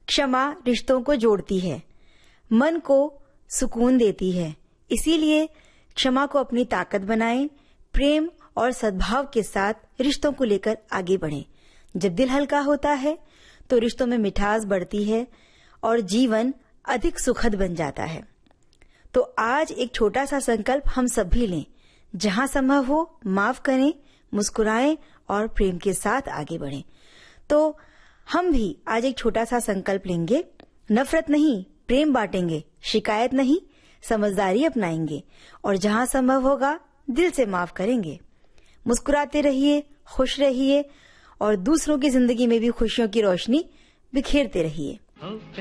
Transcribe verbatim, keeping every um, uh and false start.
क्षमा रिश्तों को जोड़ती है, मन को सुकून देती है। इसीलिए क्षमा को अपनी ताकत बनाएं, प्रेम और सद्भाव के साथ रिश्तों को लेकर आगे बढ़ें। जब दिल हल्का होता है तो रिश्तों में मिठास बढ़ती है और जीवन अधिक सुखद बन जाता है। तो आज एक छोटा सा संकल्प हम सब भी लें, जहां संभव हो माफ करें, मुस्कुराएं और प्रेम के साथ आगे बढ़ें। तो हम भी आज एक छोटा सा संकल्प लेंगे, नफरत नहीं प्रेम बांटेंगे, शिकायत नहीं समझदारी अपनाएंगे और जहां संभव होगा दिल से माफ करेंगे। मुस्कुराते रहिए, खुश रहिए और दूसरों की जिंदगी में भी खुशियों की रोशनी बिखेरते रहिए।